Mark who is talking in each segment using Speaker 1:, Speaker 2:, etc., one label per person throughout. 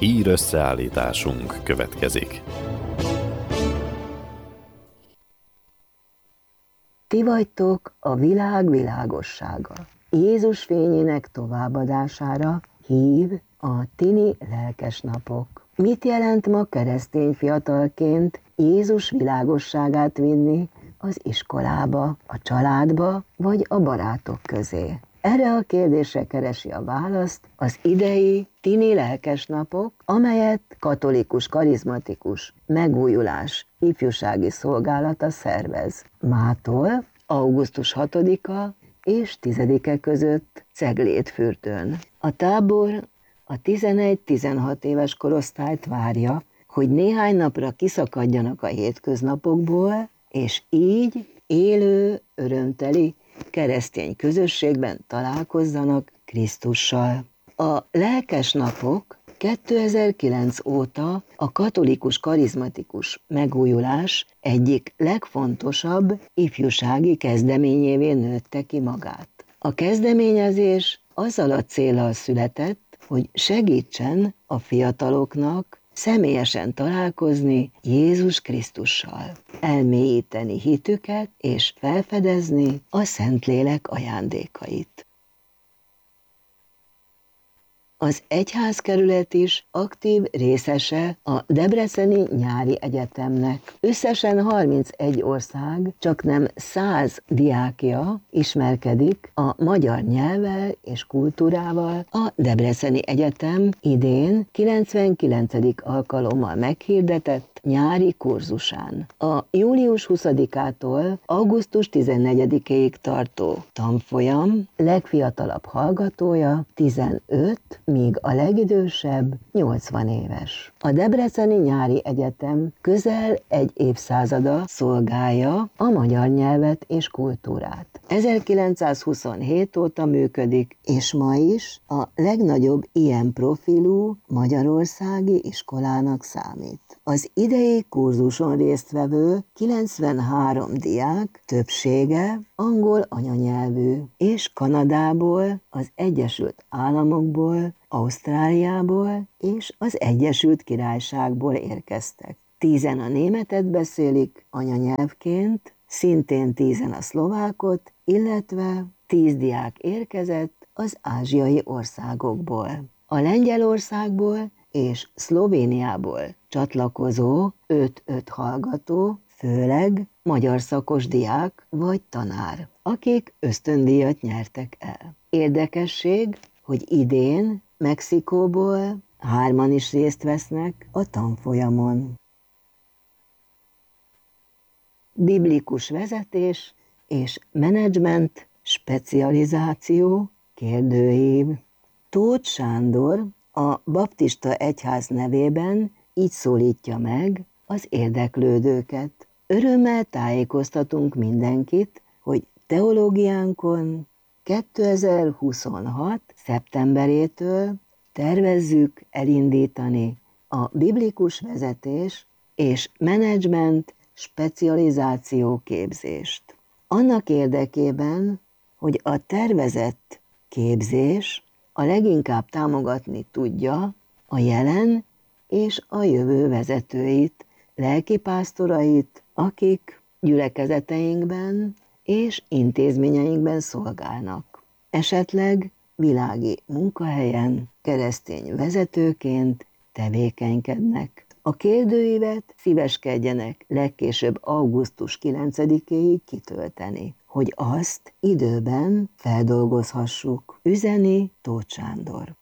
Speaker 1: Hírösszeállításunk következik.
Speaker 2: Ti vagytok a világ világossága. Jézus fényének továbbadására hív a tini lelkesnapok. Mit jelent ma keresztény fiatalként Jézus világosságát vinni az iskolába, a családba vagy a barátok közé? Erre a kérdésre keresi a választ az idei tini lelkesnapok, amelyet katolikus karizmatikus megújulás ifjúsági szolgálata szervez. Mától augusztus 6-a és 10-e között Ceglédfürdőn. A tábor a 11-16 éves korosztályt várja, hogy néhány napra kiszakadjanak a hétköznapokból, és így élő, örömteli keresztény közösségben találkozzanak Krisztussal. A lelkesnapok 2009 óta a katolikus karizmatikus megújulás egyik legfontosabb ifjúsági kezdeményévé nőtte ki magát. A kezdeményezés azzal a céllal született, hogy segítsen a fiataloknak személyesen találkozni Jézus Krisztussal, elmélyíteni hitüket és felfedezni a Szentlélek ajándékait. Az egyházkerület is aktív részese a Debreceni Nyári Egyetemnek. Összesen 31 ország, csaknem 100 diákja ismerkedik a magyar nyelvvel és kultúrával a Debreceni Egyetem idén 99. alkalommal meghirdetett nyári kurzusán. A július 20-ától augusztus 14-ig tartó tanfolyam legfiatalabb hallgatója 15, míg a legidősebb 80 éves. A Debreceni Nyári Egyetem közel egy évszázada szolgálja a magyar nyelvet és kultúrát. 1927 óta működik, és ma is a legnagyobb ilyen profilú magyarországi iskolának számít. Az idei kurzuson résztvevő 93 diák többsége angol anyanyelvű, és Kanadából, az Egyesült Államokból, Ausztráliából és az Egyesült Királyságból érkeztek. 10-en a németet beszélik anyanyelvként, szintén 10-en a szlovákot, illetve 10 diák érkezett az ázsiai országokból. A Lengyelországból és Szlovéniából csatlakozó 5-5 hallgató, főleg magyar szakos diák vagy tanár, akik ösztöndíjat nyertek el. Érdekesség, hogy idén Mexikóból 3-an is részt vesznek a tanfolyamon. Biblikus vezetés és menedzsment specializáció kérdőív. Tóth Sándor a baptista egyház nevében így szólítja meg az érdeklődőket. Örömmel tájékoztatunk mindenkit, hogy teológiánkon 2026. szeptemberétől tervezzük elindítani a biblikus vezetés és menedzsment specializáció képzést. Annak érdekében, hogy a tervezett képzés a leginkább támogatni tudja a jelen és a jövő vezetőit, lelkipásztorait, akik gyülekezeteinkben és intézményeinkben szolgálnak. Esetleg világi munkahelyen keresztény vezetőként tevékenykednek. A kérdőívet szíveskedjenek legkésőbb augusztus 9-éig kitölteni, hogy azt időben feldolgozhassuk, üzeni Tóth Sándor.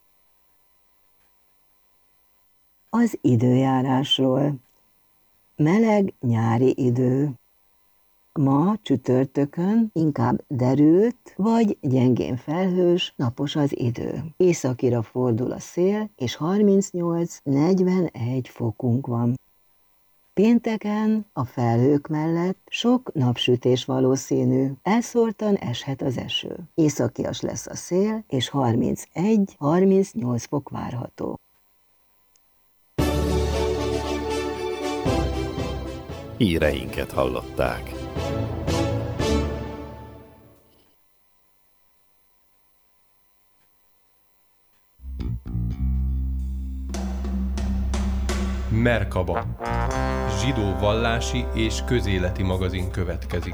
Speaker 2: Az időjárásról. Meleg nyári idő. Ma csütörtökön inkább derült vagy gyengén felhős, napos az idő. Északira fordul a szél, és 38-41 fokunk van. Pénteken a felhők mellett sok napsütés valószínű, elszórtan eshet az eső. Északias lesz a szél, és 31-38 fok várható.
Speaker 1: Híreinket hallották.
Speaker 3: Merkaba. Zsidó vallási és közéleti magazin következik.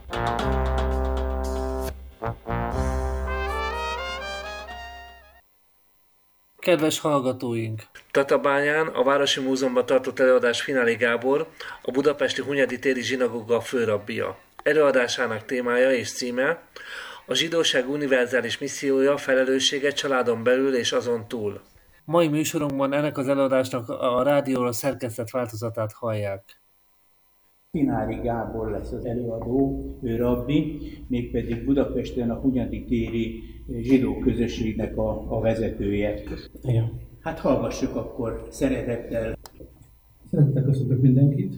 Speaker 4: Kedves hallgatóink!
Speaker 5: Tatabányán a Városi Múzeumban tartott előadás Finálé Gábor, a budapesti Hunyadi téri zsinagóga főrabbija. Előadásának témája és címe a zsidóság univerzális missziója, felelőssége családon belül és azon túl.
Speaker 4: Mai műsorunkban ennek az előadásnak a rádióra szerkesztett változatát hallják.
Speaker 6: Finálé Gábor lesz az előadó, ő rabbi, mégpedig Budapesten a Hunyadi téri zsidó közösségnek a vezetője.
Speaker 7: Igen.
Speaker 6: Hát hallgassuk akkor szeretettel.
Speaker 7: Szeretettel köszöntök mindenkit.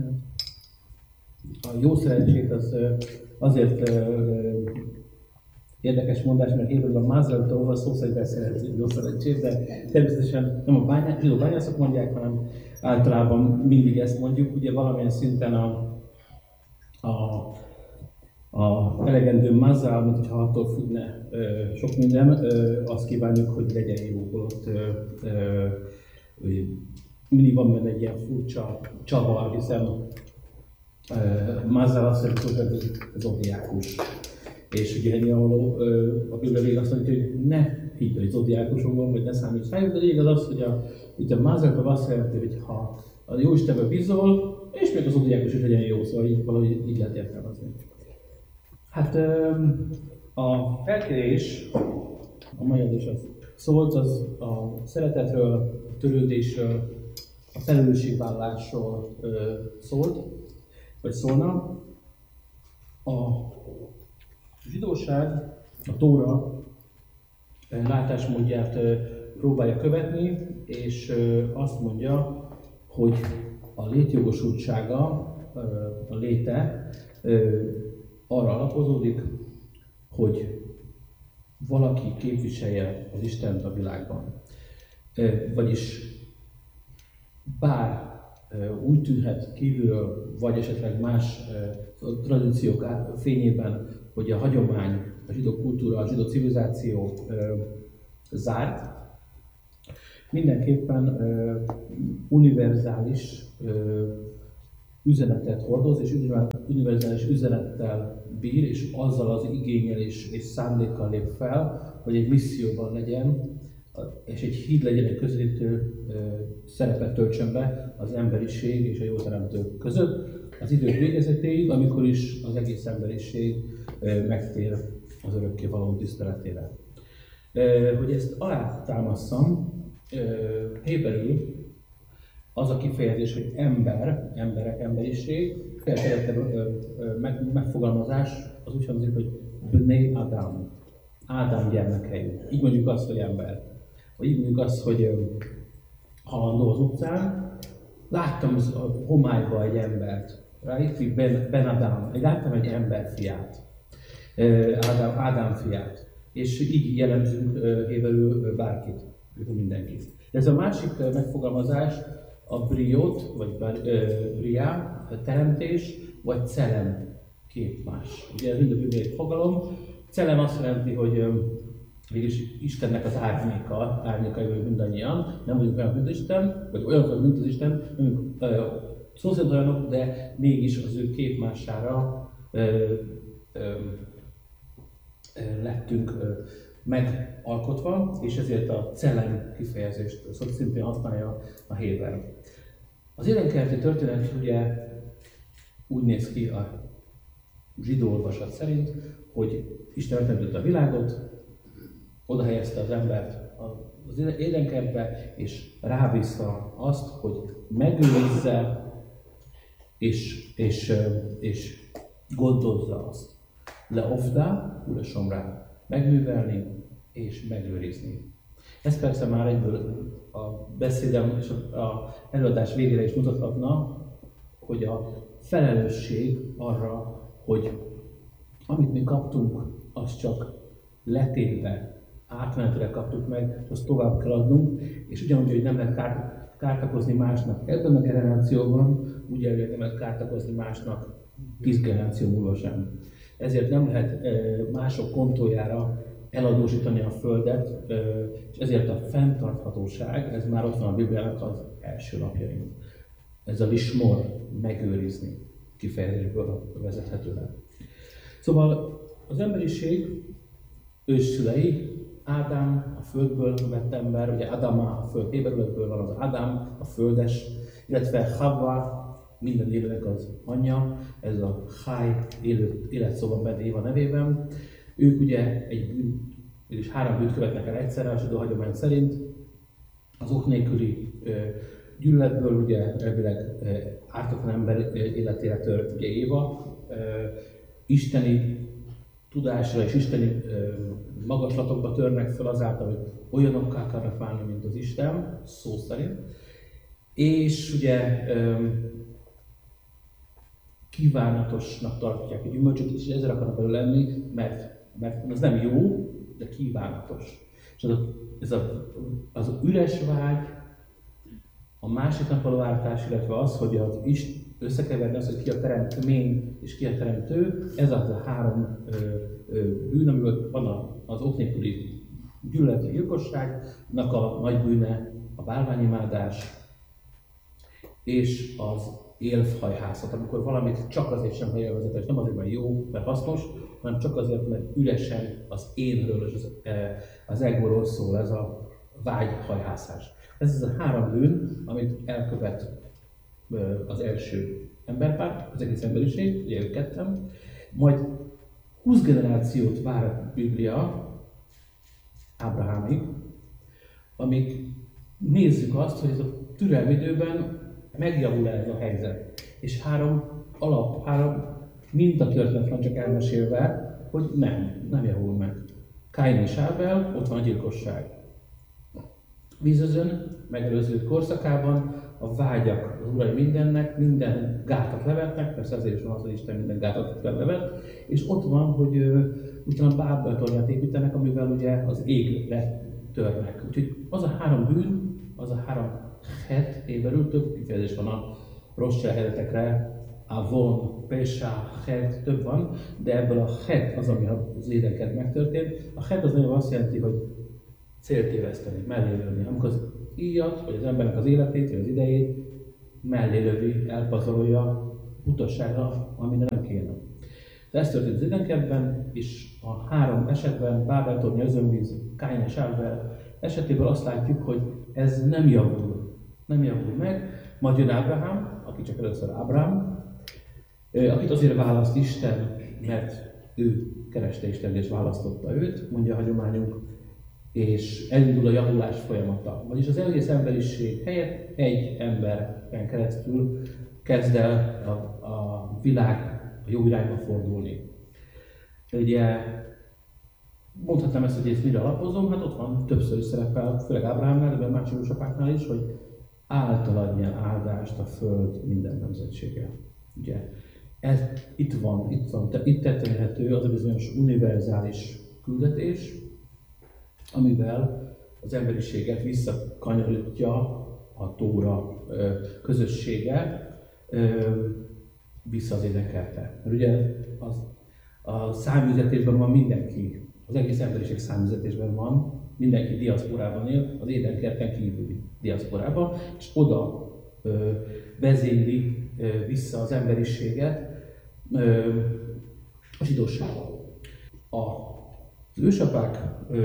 Speaker 7: A jó szerencsét az azért érdekes mondás, mert héberülben Mazal-tov szó szerint beszélhető jó szerencsét, de természetesen nem a zsidó bányászok mondják, hanem általában mindig ezt mondjuk. Ugye valamilyen szinten a elegendő mazal, mint hogyha attól függne sok minden, azt kívánjuk, hogy legyen jó, holott mindig van benne egy ilyen furcsa csavar, hiszen mazal azt jelenti, hogy az zodiákus. És ugye nyilvánvaló a Biblia végig azt mondja, hogy ne higgy, hogy zodiákusokban, vagy ne számíts rájuk, de lényeg az, hogy itt a mazal azt jelenti, hogy ha a Jóistenbe bízol, és még az zodiákus is legyen jó, szóval így, valahogy így lehet értelmezni. Hát a felkérés, a mai adás az szólt az a szeretetről, a törődésről, a felelősségvállalásról szólt, vagy szólna. A zsidóság, a Tóra látásmódját próbálja követni, és azt mondja, hogy a létjogosultsága, a léte arra alapozódik, hogy valaki képviselje az Istent a világban. Vagyis bár úgy tűnhet kívülről, vagy esetleg más tradíciók fényében, hogy a hagyomány, a zsidó kultúra, a zsidó civilizáció zárt, mindenképpen univerzális üzenetet hordoz, és univerzális üzenettel bír, és azzal az igénnyel és szándékkal lép fel, hogy egy misszióban legyen, és egy híd legyen, egy közelítő szerepet töltsön be az emberiség és a jóteremtő között, az idők végezetéig, amikor is az egész emberiség megtér az örökkévaló tiszteletére. Hogy ezt alátámasszam, héberül az a kifejezés, hogy ember, emberek, emberiség, megfogalmazás az úgy hangzik, hogy Bnei Adam, Ádám gyermekei. Így mondjuk azt, hogy ember. Vagy így mondjuk azt, hogy halandó az utcán, láttam a homályba egy embert, right? Ben Adam, láttam egy emberfiát, Ádám fiát. És így jellemzünk héberül bárkit, mindenkit. De ez a másik megfogalmazás a briót, vagy briá, teremtés, vagy celem képmás. Ugye ez mind a bibliai fogalom. Celem azt jelenti, hogy mégis Istennek az árnyékai vagyunk mindannyian, nem vagyunk olyan, mint Isten, vagy olyanok, mint az Isten, szó szerint olyanok, de mégis az ő képmására lettünk megalkotva, és ezért a celem kifejezést szintén használja a héber. Az édenkerti történet ugye úgy néz ki a zsidó olvasat szerint, hogy Isten megteremtette a világot, oda helyezte az embert az édenkertbe, és rábízta azt, hogy megőrizze és gondozza azt. Leofdá, ulesomrá, megművelni és megőrizni. Ez persze már egyből a beszédem és a előadás végére is mutathatna, hogy a felelősség arra, hogy amit mi kaptunk, az csak letétbe, átmenetileg kaptuk meg, azt tovább kell adnunk, és ugyanúgy, hogy nem lehet kártakozni másnak ebben a generációban, ugye nem lehet kártakozni másnak 10 generáció múlva sem. Ezért nem lehet mások kontójára eladósítani a földet, és ezért a fenntarthatóság, ez már ott van a Bibliának az első lapjain. Ez a lismor, megőrizni kifejezésből vezethető le. Szóval az emberiség ősszülei, Ádám, a földből vett ember, ugye Adama, a föld héberületből van az Ádám, a földes, illetve Havva, minden élőnek az anyja, ez a Chai életszóban benne Éva nevében. Ők ugye és 3 bűnt követnek el egyszerre, a zsidó hagyomány szerint. Az ok nélküli gyűlöletből ugye elvileg ártatlan ember életére tör ugye Éva, isteni tudásra és isteni magaslatokba törnek fel azáltal, hogy olyanokká akarnak válni, mint az Isten, szó szerint. És ugye kívánatosnak tartják a gyümölcsöt, és ezzel akarnak belőle lenni, mert az nem jó, de kívánatos. És az üres vágy, a másik nap való ártás, illetve az, hogy összekeverni az, hogy ki a teremtmény és ki a teremtő, ez az a 3 bűn, amiből van az ok nélküli gyűlöleti gyilkosságnak a nagy bűne, a bálványimádás és az élfhajhászat, amikor valamit csak azért sem élvezetes, nem azért, mert jó, mert hasznos, hanem csak azért, mert üresen az énről és az egóról szól ez a vágyhajhászás. Ez az a 3 bűn, amit elkövet az első emberpár, az egész emberiség, ugye ők ketten, majd 20 generációt vár a Biblia Ábrahámig, amíg nézzük azt, hogy ez a türelmi időben megjavul ez a helyzet. És 3 mintatörténet van csak elmesélve, hogy nem javul meg. Káin és Ábel, ott van a gyilkosság. Vízözön, megelőző korszakában a vágyak az urai mindennek, minden gátat levetnek, persze azért is van az, hogy Isten minden gátat levet, és ott van, hogy utána Bábel tornyát építenek, amivel ugye az égre törnek. Úgyhogy az a 3 bűn, az a 3 het héberül, több kifejezés van a rossz cselekedetekre, avon, pesha, het, több van, de ebből a het az, ami az édenként megtörtént. A het az nagyon azt jelenti, hogy célt téveszteni, mellé lőni. Amikor az íjat, vagy az embernek az életét, vagy az idejét mellé lövi, elpazarolja utasságra, amire nem kéne. De ez történt az édenkertben, és a 3 esetben, Bábel tornya, özönvíz, Káin és Ábel esetében azt látjuk, hogy ez nem javul meg. Majd jön Ábrahám, aki csak először Ábrám, akit azért választ Isten, mert ő kereste Istent és választotta őt, mondja a hagyományunk, és elindul a javulás folyamata. Vagyis az egész emberiség helyett egy emberen keresztül kezd el a világ a jó irányba fordulni. Ugye mondhatnám ezt, hogy ezt mire alapozom, hát ott van, többször is szerepel, főleg Ábrahámnál, de a másik apáknál is, hogy általad ilyen áldást a föld minden nemzetsége. Ugye, ez itt tettőzhető az a bizonyos univerzális küldetés, amivel az emberiséget visszakanyarítja a Tóra közössége vissza az édenkertbe. Mert ugye a száműzetésben van mindenki, az egész emberiség száműzetésben van, mindenki diaszporában él, az édenkerten kívüli diaszporában, és oda vezényli vissza az emberiséget a zsidósággal. Az ősapák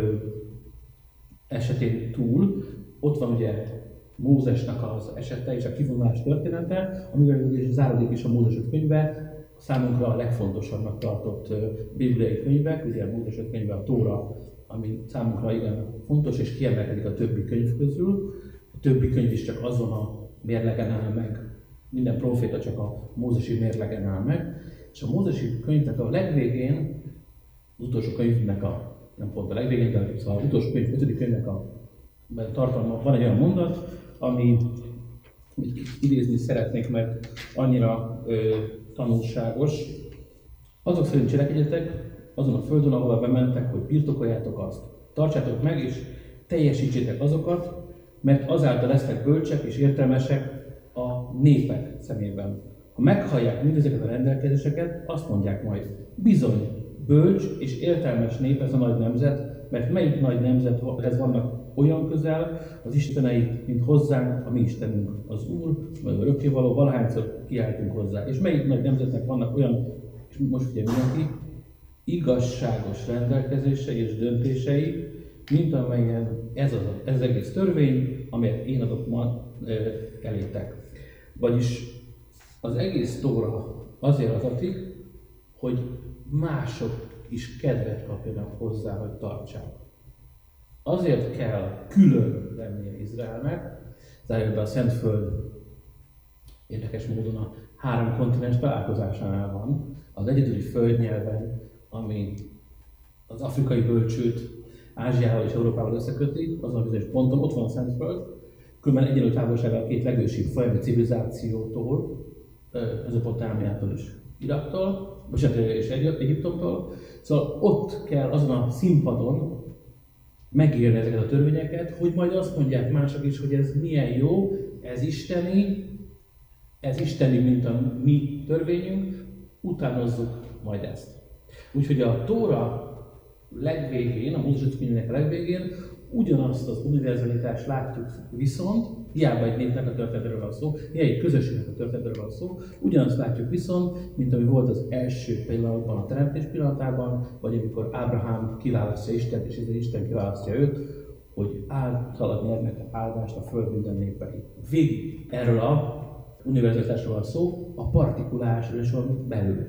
Speaker 7: esetén túl ott van ugye Mózesnek az esete és a kivonulás története, amivel záródik is a Mózes 5 könyve, számunkra a legfontosabbnak tartott bibliai könyvek, ugye a Mózes 5 könyve a Tóra, ami számunkra igen fontos és kiemelkedik a többi könyv közül. A többi könyv is csak azon a mérlegen áll meg, minden próféta csak a mózesi mérlegen áll meg, és a mózesi könyvnek a legvégén, az utolsó könyvnek nem pont a legvégén, de szóval az utolsó könyv, 5. könyvnek a tartalma, van egy olyan mondat, ami idézni szeretnék, mert annyira tanulságos. Azok szerint cselekedjetek azon a földön, ahol bementek, hogy birtokoljátok azt. Tartsátok meg és teljesítsétek azokat, mert azáltal lesznek bölcsek és értelmesek a népek szemében. Ha meghallják mindezeket a rendelkezéseket, azt mondják majd, bizony, bölcs és értelmes nép ez a nagy nemzet, mert melyik nagy nemzethez vannak olyan közel az isteneit, mint hozzánk, a mi Istenünk az Úr, vagy a örökkévaló, valahányszor kiáltunk hozzá. És melyik nagy nemzetnek vannak olyan, és most figyelj mindenki, igazságos rendelkezései és döntései, mint amelyen ez az egész törvény, amelyet én adok ma elétek. Vagyis az egész Tóra azért adatik, hogy mások is kedvet kapjanak hozzá, hogy tartsák. Azért kell külön lennie Izraelnek, zárójelben a Szentföld érdekes módon a 3 kontinens találkozásánál van, az egyedüli földnyelven, ami az afrikai bölcsőt Ázsiával és Európával összeköti, azon a bizonyos ponton ott van a Szentföld, különben egyenlő távolsága a 2 legősibb folyami civilizációtól, Mezopotámiától és Iraktól, és Egyiptomtól. Szóval ott kell azon a színpadon megírni ezeket a törvényeket, hogy majd azt mondják mások is, hogy ez milyen jó, ez isteni, mint a mi törvényünk, utánozzuk majd ezt. Úgyhogy a Tóra legvégén, a Mózes könyvének a legvégén ugyanazt az univerzalitást látjuk viszont, hiába egy népnek a történetéről van szó, hiába egy közösségnek a történetéről van szó, ugyanazt látjuk viszont, mint ami volt az első pillanatban, a teremtés pillanatában, vagy amikor Ábrahám kiválasztja Istent, és Isten kiválasztja őt, hogy általad nyernek áldást a föld minden népei. Végig erről a univerzalitásról van szó, a partikulárisról belül.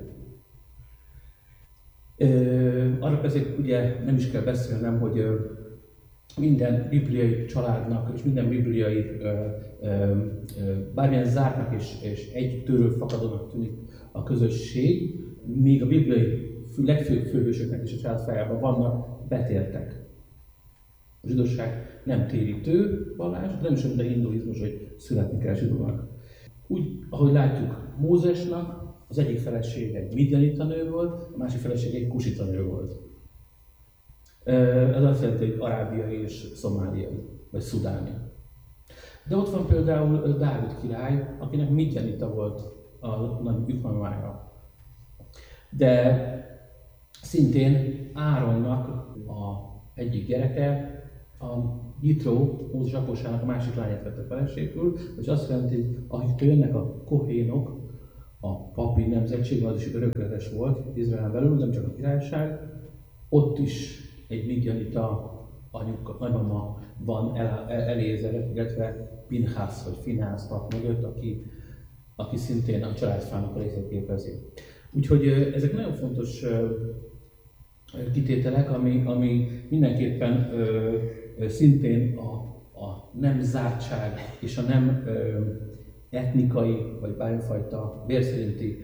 Speaker 7: Arra pedig ugye nem is kell beszélnem, hogy minden bibliai családnak és minden bibliai bármilyen zártnak és egy tőről fakadónak tűnik a közösség, még a bibliai legfőbb főhősöknek is a családfájában vannak betértek. A zsidóság nem térítő vallás, de nem is olyan, mint a hinduizmus, hogy születni kell zsidónak. Úgy, ahogy látjuk, Mózesnak az egyik felesége egy midjanita nő volt, a másik felesége egy kusita nő volt. Ez azt jelenti, hogy arábiai és szomáliai, vagy szudáni. De ott van például Dávid király, akinek midjanita volt a nagy ügymamája. De szintén Áronnak a egyik gyereke, a Jitró, Mózes apósának a másik lányát vette feleségül, és azt jelenti, hogy akik jönnek a kohénok, a papi nemzetség, az is örökletes volt Izrael belül, nem csak a királyság, ott is egy midjanita nagymama van Elézer, illetve Pinhász vagy Finhász pap mögött, aki szintén a családfának a részét képezi. Úgyhogy ezek nagyon fontos kitételek, ami mindenképpen szintén a nem zártság és a nem etnikai vagy bármifajta vérszerinti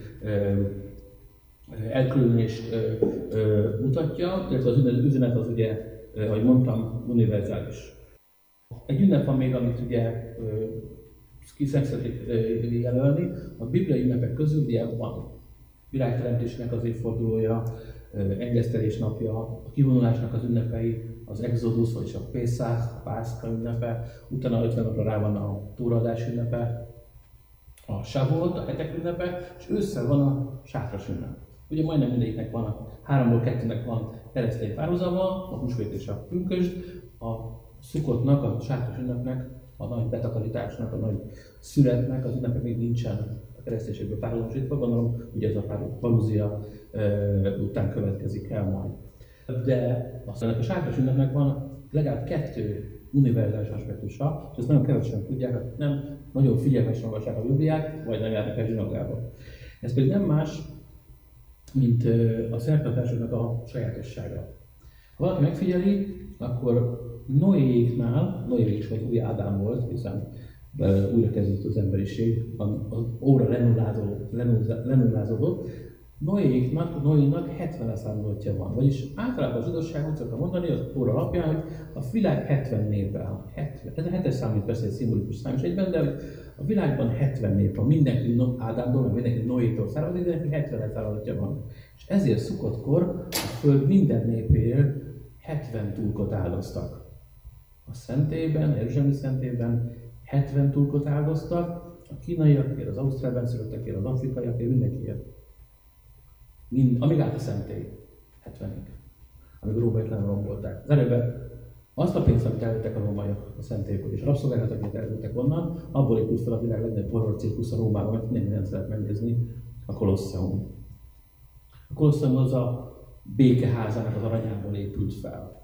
Speaker 7: elkülönést mutatja, illetve az üzenet az ugye, ahogy mondtam, univerzális. Egy ünnep van még, amit ugye szeretnék jelölni, a bibliai ünnepek közül ugye van világteremtésnek az évfordulója, engesztelés napja, a kivonulásnak az ünnepei, az Exodus, vagyis a Pészach, a Pászka ünnepe, utána 50 napra rá van a túraadás ünnepe, a Shavuot, a hetek ünnepe, és ősszel van a sátras ünnep. Ugye majdnem mindegyiknek van, a 3-ból 2-nek van keresztény párhuzama, a húsvét és a pünkösd, a Szukkotnak, a sátras ünnepnek, a nagy betakarításnak, a nagy születnek, az ünnepe még nincsen a kereszténységből párhuzamosítva, gondolom, ugye ez a parúzia után következik el majd. De aztán a sátras ünnepnek van legalább 2 univerzális aspektusa, és ezt nagyon kevesen tudják, hogy nem nagyon figyelmesen olvassák a Bibliát, vagy nem járnak el zsinagába. Ez pedig nem más, mint a szertartásoknak a sajátossága. Ha valaki megfigyeli, akkor Noéknál, Noé is vagy új Ádám volt, hiszen újra kezdődött az emberiség, az óra lenullázódott, Noénak 70 leszármazottja van. Vagyis általában a zsidóság úgy szokta mondani, az óra alapján, hogy a világ 70 néppel. Ez a 7-es szám, persze egy szimbolikus szám is egyben, de a világban 70 nép van. Mindenki Ádámtól, meg mindenki Noétól származik, de neki 70 leszármazottja van. És ezért Szukkotkor a föld minden népéért 70 túlkot áldoztak. A szentélyben, Jeruzsálemi szentélyben 70 túlkot áldoztak, a kínaiakért, az ausztrál benszülöttekért, az afrikaiakért, mindenkiért. Amíg állt a szentély, 70-ig, amíg Rómait lerombolták. Az előbb Azt a pénzt, amit elvettek a rómaiak a szentélyekből, és rabszolgákat, amit elvettek onnan, abból épült fel a világ legnagyobb horror cirkusz a Rómában, amit minden lehet megnézni, a Kolosseum. A Kolosseum az a békeházának az aranyából épült fel.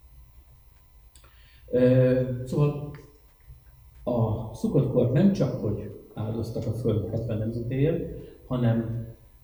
Speaker 7: Szóval a Szukkotkor nem csak, hogy áldoztak a Föld 70 nemzetéért, hanem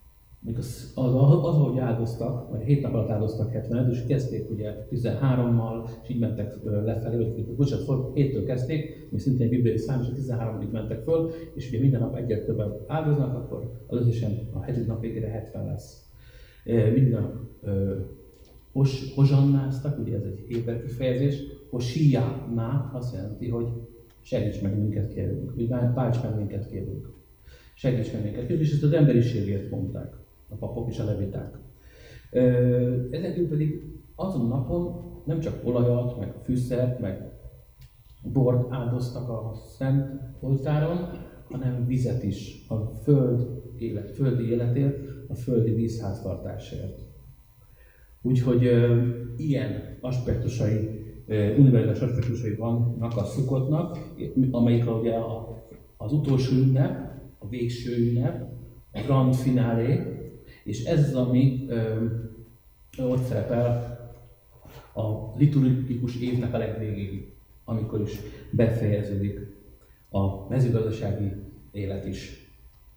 Speaker 7: ahogy áldoztak, vagy 7 nap alatt áldoztak 70-et, és kezdték ugye 13-mal, és így mentek lefelé, bocsánat, 7-től kezdték, ami szintén egy bibliai szám, és a 13-ig mentek föl, és ugye minden nap egyet többet áldoznak, akkor az összesen a 7. nap végére 70 lesz. Minden nap hozsannáztak, ugye ez egy héber kifejezés, hosiáná azt jelenti, hogy segíts meg minket kérünk, vagy válts meg minket kérünk. Segíts meg minket kérünk, és ezt az emberiségért mondták a papok és a leviták. Ezekül pedig azon a napon nem csak olajat, meg fűszert, meg bort áldoztak a szent oltáron, hanem vizet is a földi életért, a földi vízháztartásért. Úgyhogy ilyen aspektusai, univerzális aspektusai vannak a Szukkotnak, amelyikre ugye az utolsó ünnep, a végső ünnep, a grand finale, és ez az, ami ott szerepel a liturgikus évnek a legvégéig, amikor is befejeződik a mezőgazdasági élet is.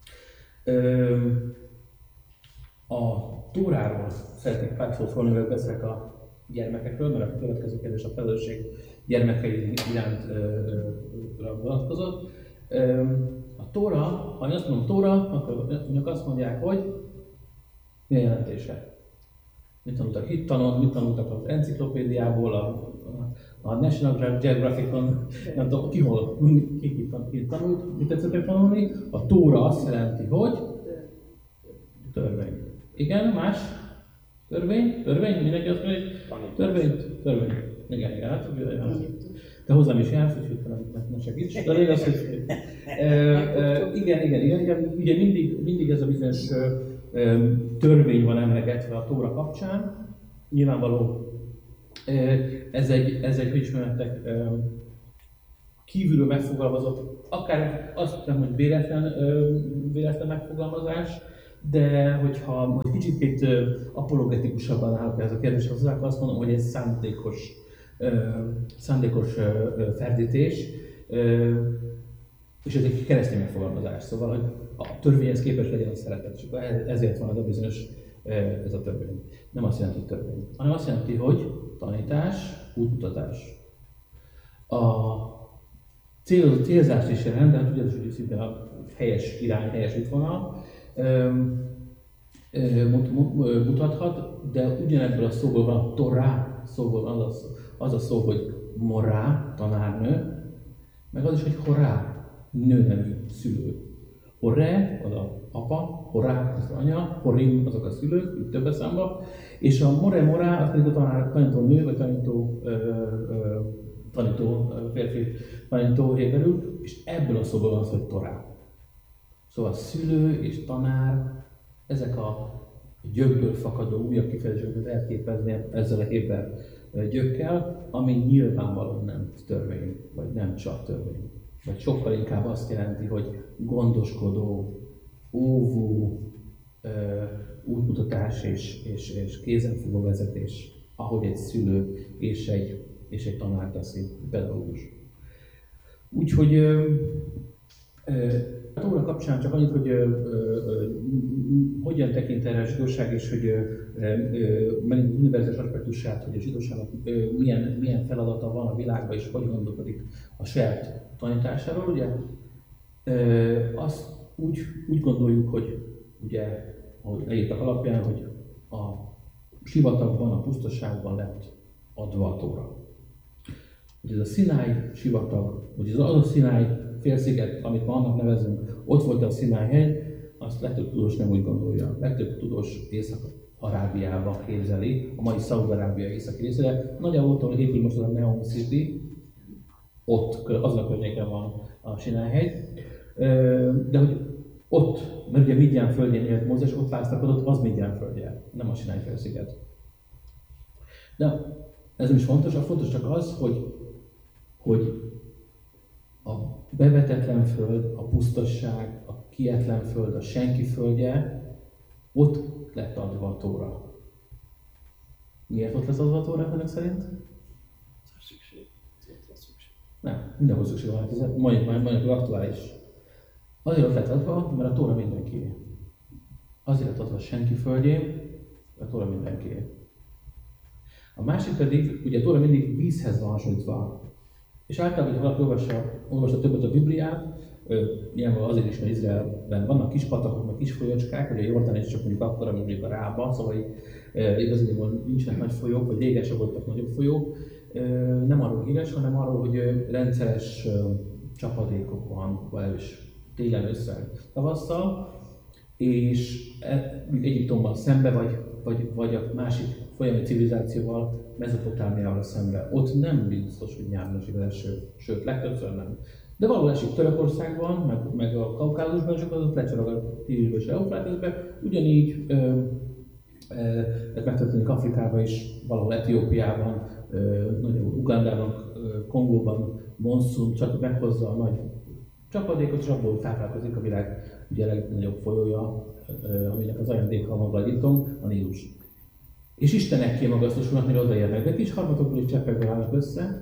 Speaker 7: A Tóráról szeretnék pár szót szólni, mivel beszélek a gyermekekről, mert a következő kérdés a felelősség gyermekei iránt vonatkozott. A Tóra, ha én azt mondom Tóra, akkor önök azt mondják, hogy mi a jelentése? Mit tanultak hittanon, mit tanultak az enciklopédiából, a National Geographicon, nem tudom, ki tanult, mit tetszett tanulni. A Tóra azt jelenti, hogy törvény. Igen, más? Törvény? Mindenki azt mondja, hogy törvény. Igen, hát te hozzám is jársz, úgyhogy ne segíts. De az, hogy igen. Ugye mindig ez a bizonyos törvény van emlegetve a Tóra kapcsán. Nyilvánvaló, ez egy hogy ismertek, kívülről megfogalmazott, akár azt hiszem, hogy véletlen megfogalmazás, de hogyha egy kicsit apologetikusabban állok ez a kérdés hozzá, akkor azt mondom, hogy ez szándékos ferdítés, és ez egy keresztény megfogalmazás, szóval, hogy a törvényhez képest legyen a szeretet, és ezért van ez a bizonyos ez a törvény. Nem azt jelenti, hogy törvény, hanem azt jelenti, hogy tanítás, útmutatás. A célzást is jelent, de hát ugye ez szinte a helyes irány, helyes útvonal mutathat, de ugyanebből a szóból van a Torá, szóból van az a szó, hogy morá, tanárnő, meg az is, hogy horá, nőnemű szülő. Horé, az a apa, horá, az anya, horim, azok a szülők, így többes számba, és a morá, az pedig a tanító nő, vagy tanító férfi, tanító héberül, és ebből a szóból van az, hogy Torá. Szóval szülő és tanár, ezek a gyökből fakadó újabb kifejezéseket lehet képezni ezzel a héber gyökkel, ami nyilvánvalóan nem törvény, vagy nem csak törvény. Vagy sokkal inkább azt jelenti, hogy gondoskodó, óvó, útmutatás és kézenfogó vezetés, ahogy egy szülő és egy tanár teszi, pedagógus. Úgyhogy a Tóra kapcsán csak annyit, hogy hogyan tekint erre a zsidóság, és hogy megint univerzális aspektusát, hogy a zsidóságnak milyen feladata van a világban, és hogy gondolkodik a saját tanításáról. Ugye azt úgy gondoljuk, hogy ugye, ahogy leírtak alapján, hogy a sivatagban, a pusztaságban lett adva a Tóra. Hogy ez a Szináj sivatag, vagy az a Szináj félsziget, amit ma annak nevezünk, ott volt a Szináj hegy, azt legtöbb tudós nem úgy gondolja. Legtöbb tudós Észak-Arábiába képzeli, a mai Szaúd-Arábia északi részére. Nagyjából ott épül most a Neom City, ott, azon a környéken van a Szináj hegy. De hogy ott, mert ugye Midján földjén élt Mózes, ott láztakodott, az Midján földje, nem a Szináj félsziget. De ez nem is fontos, a fontos csak az, hogy a bevetetlen föld, a pusztasság, a kietlen föld, a senki földje, ott lett adva a Tóra. Miért ott lesz adva a Tóra önök szerint? Nem, mindenhol szükség van, ez mondjuk aktuális. Azért ott lett adva, mert a Tóra mindenkié. Azért lett adva a senki földjén, a Tóra mindenkié. A másik pedig, ugye a Tóra mindig vízhez van hasonlítva. És általában, hogy valaki olvassa többet a Bibliát, nyilván azért is, mert Izraelben vannak kis patakok, meg kis folyócskák, ugye a Jordán is csak mondjuk akkor, mint mondjuk a Rába, szóval igazából nincsenek nagy folyók, vagy régen sem voltak nagyobb folyók. Nem arról híres, hanem arról, hogy rendszeres csapadékok van, vagy télen, ősszel, tavasszal, és Egyiptommal szembe, vagy a másik folyami civilizációval, Mezopotámiával szembe. Ott nem biztos, hogy nyáron esik az eső, sőt, legtöbbször nem. De valahol esik Törökországban, meg a Kaukázusban, és akkor ott lecsorog a Tigrisbe és Eufráteszbe. Ugyanígy ez megtörténik Afrikában is, valahol Etiópiában, Ugandában, Kongóban, monszun, csak meghozza a nagy csapadékot, és abból táplálkozik a világ ugye legnagyobb folyója, aminek az ajándéka maga Egyiptom, a Nílus. És Istenekké magasztosulnak, mire odaérnek, de kis harmatokból és cseppekből állnak össze,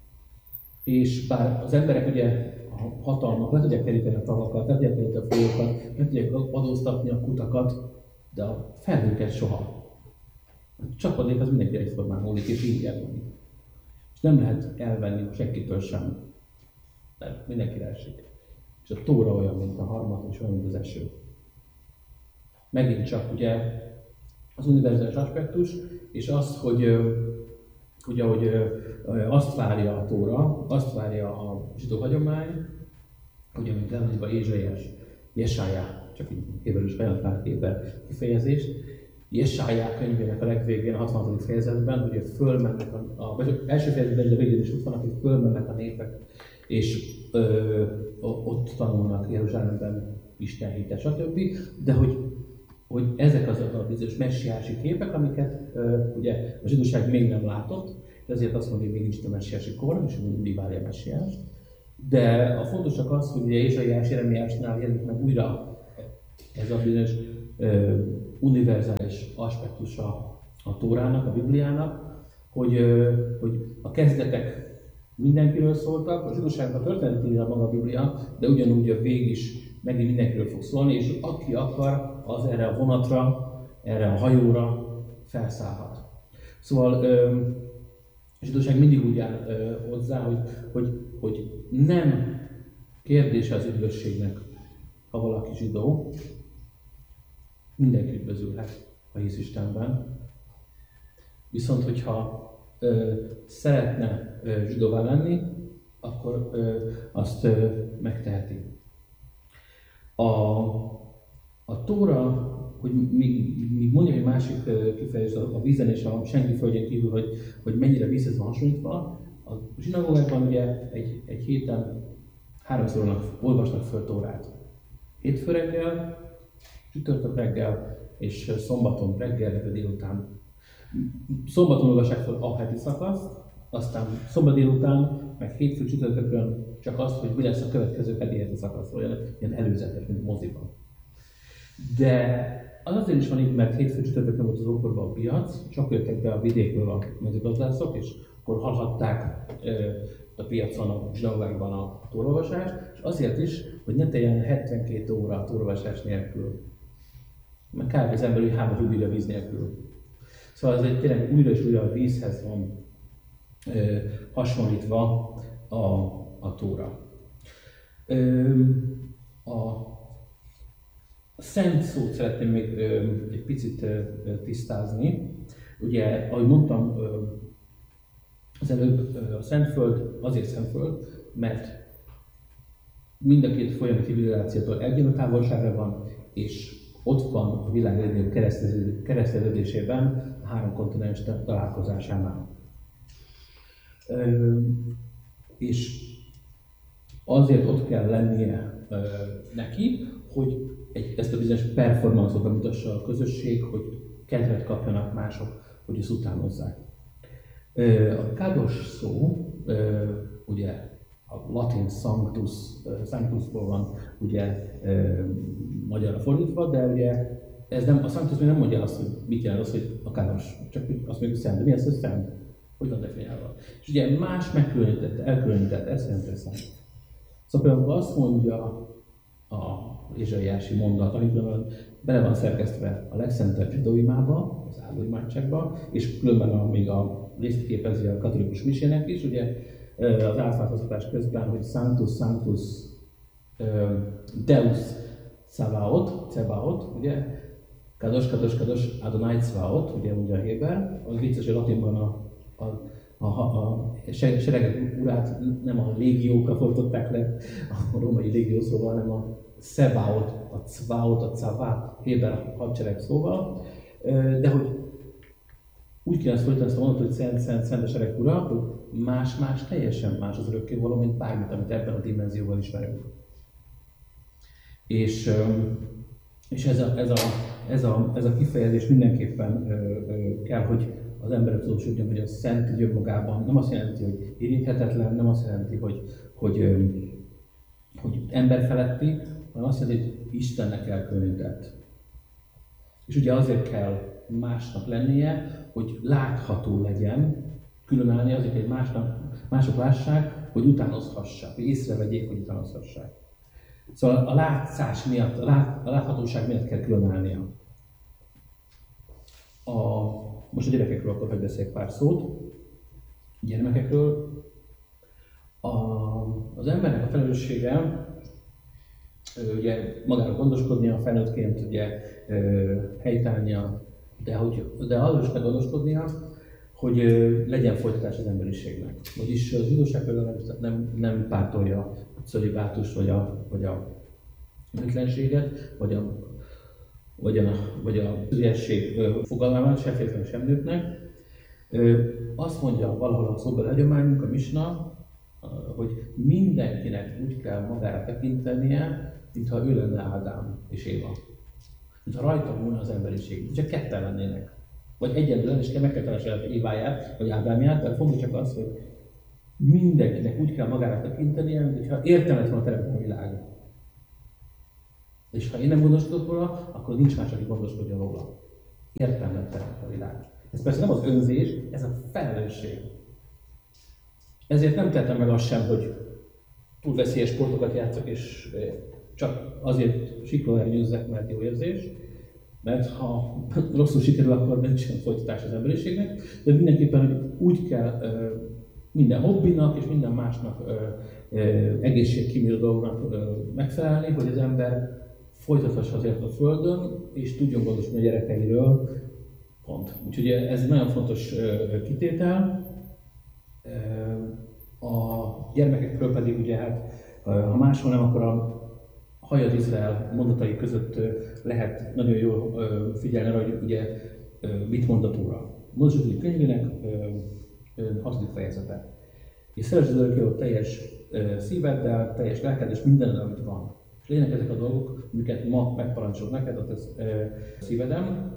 Speaker 7: és bár az emberek ugye a hatalmak le tudják keríteni a tavakat, le tudják keríteni a folyókat, le tudják adóztatni a kutakat, de a felhőket soha. A csapadék az mindenki egyformán múlik, és így van. És nem lehet elvenni senkitől sem, mert mindenkire esik. És a Tóra olyan, mint a harmat, és olyan, mint az eső. Megint csak ugye az univerzális aspektus, és az, hogy ahogy azt várja a Tóra, azt várja a zsidó hagyomány, ugye, mint említve Ézsaiás, Jesája, csak így héberűs fejezetpárképe kifejezést, Jesája könyvének a legvégén, a 66. fejezetben, hogy fölmennek vagy első fejezetben, de végén is ott vannak, hogy fölmennek a népek, és ott tanulnak Jeruzsálemben Isten hite, stb. De hogy ezek azok a bizonyos messiási képek, amiket ugye a zsidóság még nem látott, ezért azt mondja, hogy még nincs a messiási kor, és mindig várja a messiást. De a fontosak az, hogy ugye Ézsaiás, Jeremiásnál jelenik meg újra ez a bizonyos univerzális aspektusa a Tórának, a Bibliának, hogy a kezdetek mindenkiről szóltak, a zsidóságnak a történetét írja maga a Biblia, de ugyanúgy a vég is megint mindenkiről fog szólni, és aki akar, az erre a vonatra, erre a hajóra felszállhat. Szóval a zsidóság mindig úgy áll hozzá, hogy nem kérdése az üdvösségnek, ha valaki zsidó, mindenki üdvözülhet, ha hisz Istenben. Viszont, hogyha szeretne zsidóvá lenni, akkor azt megteheti. A Tóra, hogy még mondja egy másik kifejezés a vízen és a senki földjén kívül, hogy mennyire vízhez van hasonlítva, a zsinagógákban ugye egy héten 3-szor olvasnak föl Tórát. Hétfő reggel, csütörtök reggel és szombaton reggel, illetve délután. Szombaton olvassák fel a heti szakaszt, aztán szombat délután, meg hétfő csütörtökön csak azt, hogy mi lesz a következő heti szakasz, olyan előzetes, mint moziban. De az azért is van így, mert hétfő csütörtökön volt az ókorban a piac, csak jöttek be a vidékről a mezőgazdászok, és akkor hallhatták a piacon, a zsinagógákban a tórolvasást, és azért is, hogy ne teljen 72 óra a tórolvasás nélkül. Mert kb. Az ember úgy hámat úgy a víz nélkül. Szóval ez egy tényleg újra és újra a vízhez van hasonlítva a Tóra. A szent szót szeretném még egy picit tisztázni. Ugye, ahogy mondtam az előbb, a Szentföld azért Szentföld, mert mind a két folyami civilizációtól egyenlő távolságra van, és ott van a világ legnagyobb keresztelődésében, a 3 kontinens találkozásánál. És azért ott kell lennie neki, hogy ezt a bizonyos performanszot bemutassa a közösség, hogy kedvet kapjanak mások, hogy ezt utánozzák. A kádos szó, ugye a latin sanctusból van ugye magyarra fordítva, de ugye ez nem, a sanctus még nem mondja azt, hogy mit jelent az, hogy a kádos, csak azt mondjuk szent. De mi az, hogy szent? Hogy van definiálva? És ugye más elkülönített, ez jelenti szent. Szóval például azt mondja a Ézsaiási mondat, amikor bele van szerkesztve a legszentebb zsidó imába, az áldó imádságba, és különben még a részt képezi a katolikus misének is, ugye az átváltoztatás közben, hogy Sanctus, Sanctus, Deus Cebaot, ugye, Kadosh, Kadosh, Kadosh, Adonai Cebaot, ugye mondja a Héber, az vicces, hogy latinban a seregek urát nem a légiókkal fordították le, a római légió szóval, hanem a Cebaot, a Cvaot, a Cavá, Héber hadsereg szóval, de hogy úgy kéne ezt fordítani, ezt a mondatot, hogy szent a sereg ura, hogy más, teljesen más az örökkévaló, mint bármit, amit ebben a dimenzióval ismerünk. És ez a kifejezés mindenképpen kell, hogy az emberek tudósodjon, hogy a szent így önmagában nem azt jelenti, hogy érinthetetlen, nem azt jelenti, hogy emberfeletti, hanem azt jelenti, hogy Istennek elkülönített. És ugye azért kell másnak lennie, hogy látható legyen, különállni azért, hogy mások lássák, hogy utánozhassák, hogy észrevegyék, hogy utánozhassák. Szóval a látszás miatt, a láthatóság miatt kell különállnia. Most a gyerekekről akkor hadd beszéljek pár szót. Gyermekekről. Az embernek a felelőssége, ugye magára gondoskodnia, felnőttként ugye helytállnia, de arról is kell gondoskodnia, hogy legyen folytatás az emberiségnek. Vagyis az zsidóság nem pártolja a cölibátust, vagy a nőtlenséget, vagy a ügyesség fogalmában, se férfiak, sem nőknek. Azt mondja valahol a szóbeli hagyományunk, a misna, hogy mindenkinek úgy kell magára tekintenie, mintha ő lenne Ádám és Éva. Mintha rajta volna az emberiség, csak ketten lennének. Vagy egyedül, és meg kell találni Éváját, vagy Ádámját, de fontos csak az, hogy mindenkinek úgy kell magára tekintenie, mintha értelmet van a teremtő a világ. És ha én nem gondoskodok róla, akkor nincs más, aki gondoskodja róla. Értelmet teremt a világ. Ez persze nem az önzés, ez a felelősség. Ezért nem tettem meg azt sem, hogy túl veszélyes sportokat játszok, és csak azért siklóernyőzzek, mert jó érzés. Mert ha rosszul sikerül, akkor nincsen folytatás az emberiségnek. De mindenképpen úgy kell minden hobbinak és minden másnak egészségkímélő dolgoknak megfelelni, hogy az ember folytathassa azért a Földön, és tudjon gondoskodni a gyerekeiről. Pont. Úgyhogy ez nagyon fontos kitétel. A gyermekekről pedig ugye, hát, ha máshol nem, akkor a Hajad Izrael mondatai között lehet nagyon jól figyelni arra, hogy ugye mit mond a Tóra. Mózes könyvének 6. fejezete. És szeresd az Örökkévalót teljes szíveddel, teljes lelked és mindennel, amit van. És lényeg ezek a dolgok, amiket ma megparancsol neked a szívedem,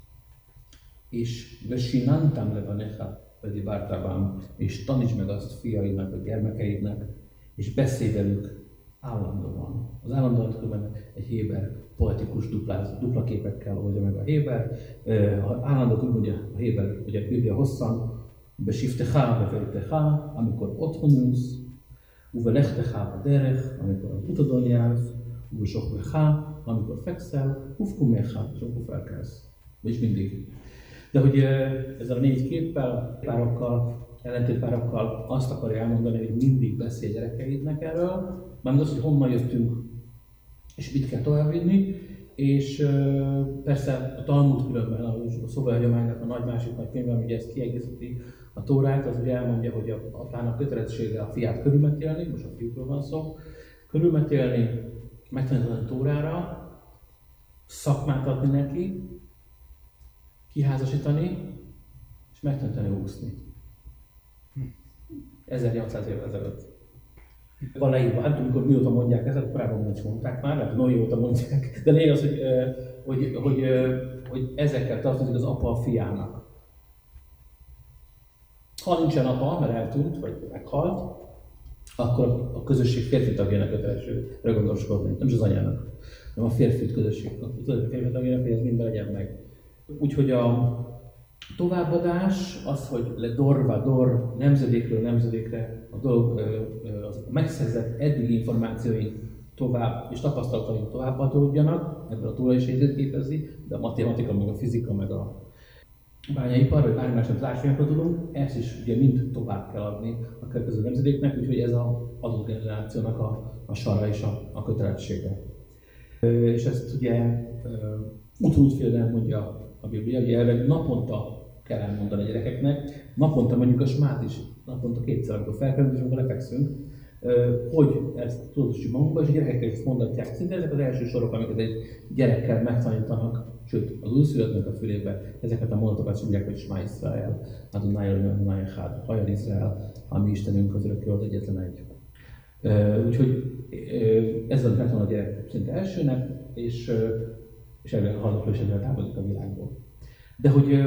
Speaker 7: és vesinantam levanecha pedig bártában, és tanítsd meg azt fiaidnak, a gyermekeidnek, és beszélj velük állandóan. Az állandóan különben egy héber poetikus dupla képekkel oldja meg a héber. Állandóan úgy mondja a héber, ugye a Biblia hosszan, besiftecha, befeltecha, amikor otthon ülsz, uvelechtecha baderech, amikor az utadon jársz, uvesokvecha, amikor fekszel, ufkumecha, és akkor felkelsz. Vagyis mindig. De hogy ezzel a 4 képpel, ellentétpárokkal azt akarja elmondani, hogy mindig beszélj gyerekeidnek erről, mármint az, hogy honnan jöttünk, és mit kell továbbvinni, és persze a Talmud különben, a szobai hagyománynak a másik nagy könyve, ami ezt kiegészíti a Tórát, az ugye elmondja, hogy a apának kötelessége a fiát körülmetélni, most a fiúkról van szó, körülmetélni, megtanítani a Tórára, szakmát adni neki, kiházasítani, és megtanítani úszni. 1800 évvel ezelőtt. Van leírva, hát amikor mióta mondják ezt, korábban nem is mondták már, mert Noé óta mondják, de lényeg az, hogy ezekkel tartozik az apa a fiának. Ha nincsen apa, mert eltűnt, vagy meghalt, akkor a közösség férfi tagjának köteleső gondoskodni, nem is az anyának, hanem a férfi közösség férfi tagjának, hogy ez mind legyen meg. Úgyhogy a továbbadás az, hogy le dor, nemzedékről nemzedékre a dolog az megszerzett eddigi információink tovább és tapasztalataink továbbadódjanak, ebből a túra is részét képezi, de a matematika, meg a fizika, meg a bányaipar, vagy bármi más, amit ásványokra tudunk, ezt is ugye mind tovább kell adni a következő nemzedéknek, úgyhogy ez az adott generációnak a sara és a kötelessége. És ezt ugye útfélre mondja a Biblia, ugye elvileg naponta kell elmondani a gyerekeknek, naponta mondjuk a smát is, naponta kétszer, amikor felkelünk és amikor lefekszünk, hogy ezt tudatosítjuk magunkba, és a gyerekekkel is mondatják. Szinte ezek az első sorok, amiket egy gyerekkel megtanítanak, sőt, az újszülöttnek a fülébe ezeket a mondatokat mondják, hogy Smá Iszrael, Adonai Eloheinu Adonai Echad, halljon Izrael, a mi Istenünk az örökké az egyetlen egy. Úgyhogy ezzel megtanul a gyerek szinte elsőnek, és ebben hallgató és ebben távozik a világból. De hogy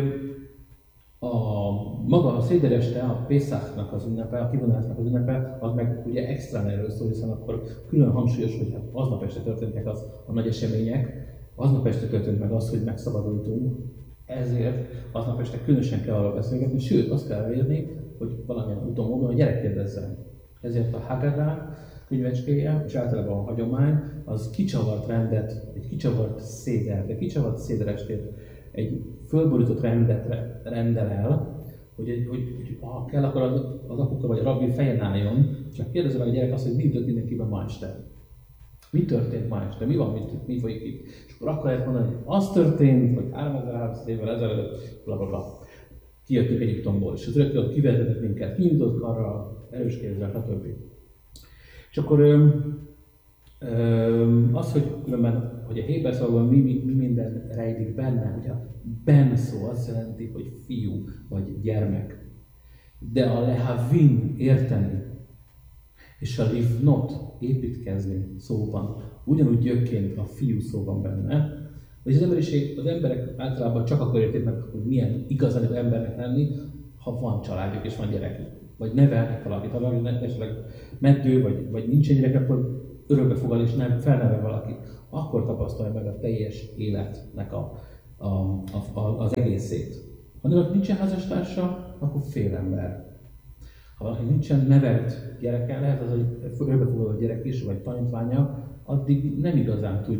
Speaker 7: maga a szédereste, a Pészachnak az ünnepe, a kivonásnak az ünnepe, az meg ugye extrán erről szól, hiszen akkor külön hangsúlyos, hogy hát aznap este történtek a nagy események, aznap este történt meg az, hogy megszabadultunk, ezért aznap este különösen kell arról beszélgetni, sőt azt kell elérni, hogy valamilyen úton módon a gyerek kérdezzen. Ezért a Haggadah könyvecskéje, és általában a hagyomány, az kicsavart rendet, egy kicsavart szédert, egy kicsavart széderestét, egy fölborított rendet rendel el, hogy ha kell, akkor az apuka vagy a rabbi fejen álljon, csak kérdezze meg a gyerek azt, hogy mi jutott mindenkiben ma este. Mi történt ma este? Mi van, mi folyik itt? És akkor lehet mondani, hogy az történt, hogy 3300 évvel ezelőtt, blablabla. Kijöttünk Egyiptomból, és az örökké kivezetett minket, kinyitott karral, erős kézzel, stb. És akkor az, hogy különben, hogy a héber szavban mi minden rejlik benne, ugye a ben szó azt jelenti, hogy fiú vagy gyermek. De a lehavin érteni, és a livnot építkezni szóban, ugyanúgy gyökként a fiú szó van benne, és az emberek általában csak akkor érték meg, hogy milyen igazán embernek lenni, ha van családjuk és van gyerekük. Vagy nevelnek valakit, ha valaki esetleg meddő, vagy nincs egy gyerek, akkor örökbe fogad és nem felnevel valaki. Akkor tapasztalja meg a teljes életnek az egészét. Ha nincsen házastársa, akkor félember. Ha valaki nincsen nevelt gyereke, lehet az, hogy örökbefogadott gyerek is, vagy tanítványa, addig nem igazán tudja